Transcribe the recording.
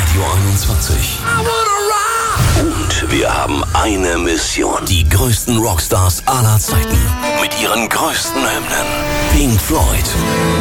Radio 21. Und wir haben eine Mission. Die größten Rockstars aller Zeiten. Mit ihren größten Hymnen. Pink Floyd.